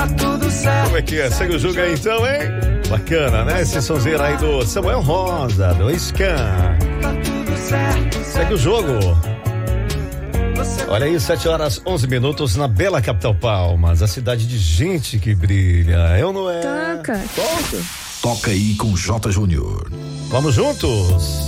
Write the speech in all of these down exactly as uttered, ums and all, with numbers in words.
tá tudo certo. Como é que é? Segue o jogo aí então, hein? Bacana, né? Esse sonzeiro aí do Samuel Rosa, do Scan. Tá tudo certo. Segue o jogo. Olha aí, sete horas onze minutos na bela capital Palmas, a cidade de gente que brilha. Eu não é? Toca. Toca. Toca aí com J Júnior. Vamos juntos.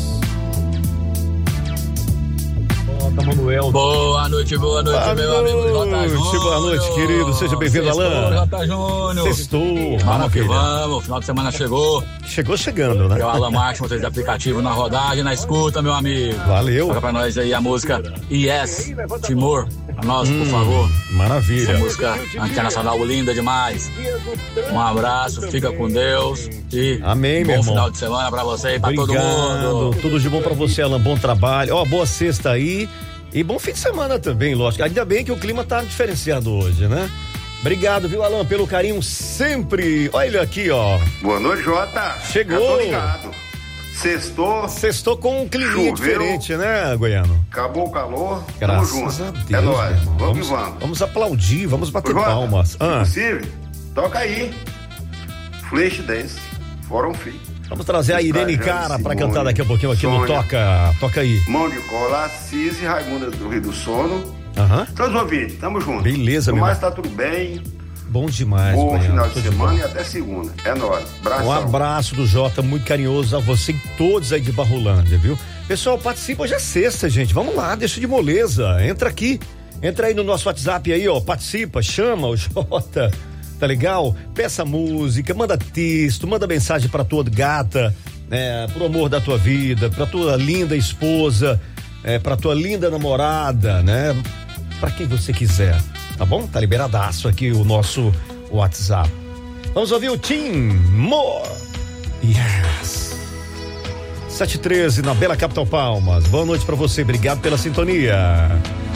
Manuel. Boa noite, boa noite, boa meu noite, amigo J. Júnior. Boa noite, querido. Seja bem-vindo, Alain. J. Júnior. Sextou. Vamos que vamos. Final de semana chegou. Chegou chegando, né? É o Alan Martins, motorista de aplicativo na rodagem, na escuta, meu amigo. Valeu. Toca pra nós aí a música Yes, Timor. Pra nós, hum, por favor. Maravilha. Essa música internacional linda demais. Um abraço, fica com Deus. E amém, bom meu irmão. Final de semana pra você e pra obrigado, todo mundo. Tudo de bom pra você, Alan. Bom trabalho. Ó, boa sexta aí. E bom fim de semana também, lógico. Ainda bem que o clima tá diferenciado hoje, né? Obrigado, viu, Alan, pelo carinho sempre. Olha ele aqui, ó. Boa noite, Jota. Chegou. Já tô ligado. Sextou. Sextou com um climinha diferente, né, Goiano? Acabou o calor. Graças tamo junto. a Deus, é nóis. Vamos, vamos, vamos. Vamos aplaudir, vamos bater Ô, Jota, palmas. se Ah. possível, toca aí. Flash Dance. Fórum Free. Vamos trazer a Irene Cara pra cantar daqui a pouquinho aqui Sônia, no Toca. Toca aí. Mão de Cola, Cise, Raimunda do Rio do Sono. Aham. Todos os ouvintes, tamo junto. Beleza, meu meu mais tá tudo bem. Bom demais, Bom Goiano. final de Tudo semana bom. e até segunda. É nóis. Abração. Um abraço do Jota, muito carinhoso a você e todos aí de Barrolândia, viu? Pessoal, participa, hoje é sexta, gente. Vamos lá, deixa de moleza. Entra aqui. Entra aí no nosso WhatsApp aí, ó. Participa, chama o Jota. Tá legal? Peça música, manda texto, manda mensagem pra tua gata, né? Pro amor da tua vida, pra tua linda esposa, é, pra tua linda namorada, né? Pra quem você quiser, tá bom? Tá liberadaço aqui o nosso WhatsApp. Vamos ouvir o Tim More. Yes. sete e treze na bela capital Palmas. Boa noite pra você, obrigado pela sintonia.